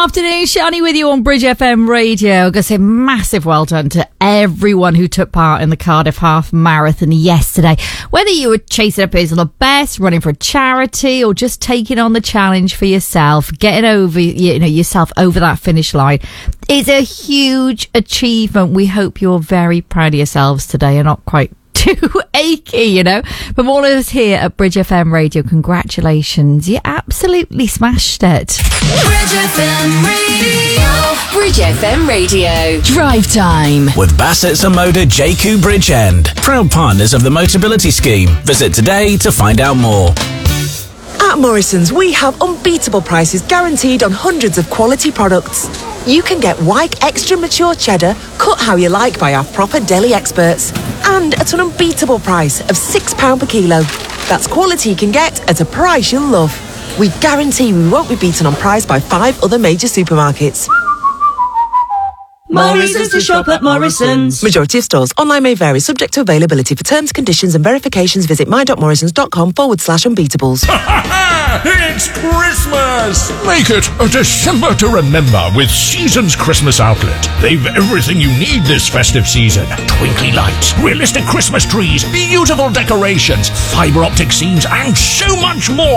afternoon, Shani with you on Bridge FM Radio. I'm going to say massive well done to everyone who took part in the Cardiff Half Marathon yesterday. Whether you were chasing a personal best, running for a charity, or just taking on the challenge for yourself, getting over yourself over that finish line, it's a huge achievement. We hope you're very proud of yourselves today and not quite too achy, From all of us here at Bridge FM Radio, congratulations. You absolutely smashed it. Bridge FM Radio. Bridge FM Radio. Drive time. With Bassett's and Moda JQ Bridgend. Proud partners of the Motability Scheme. Visit today to find out more. At Morrison's, we have unbeatable prices guaranteed on hundreds of quality products. You can get Wyke Extra Mature Cheddar, cut how you like by our proper deli experts. And at an unbeatable price of £6 per kilo. That's quality you can get at a price you'll love. We guarantee we won't be beaten on price by 5 other major supermarkets. Morrison's to shop at Morrison's. Majority of stores. Online may vary, subject to availability. For terms, conditions and verifications, visit my.morrisons.com/unbeatables. It's Christmas! Make it a December to remember with Seasons Christmas Outlet. They've everything you need this festive season. Twinkly lights, realistic Christmas trees, beautiful decorations, fibre optic scenes, and so much more.